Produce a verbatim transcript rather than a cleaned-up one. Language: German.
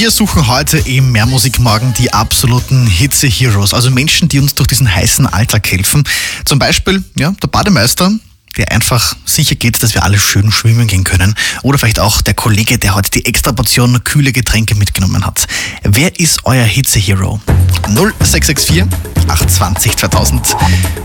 Wir suchen heute im Mehr Musik Morgen die absoluten Hitze-Heroes, also Menschen, die uns durch diesen heißen Alltag helfen. Zum Beispiel ja, der Bademeister, der einfach sicher geht, dass wir alle schön schwimmen gehen können. Oder vielleicht auch der Kollege, der heute die extra Portion kühle Getränke mitgenommen hat. Wer ist euer Hitze-Hero? null sechs sechs vier acht zwei null zweitausend.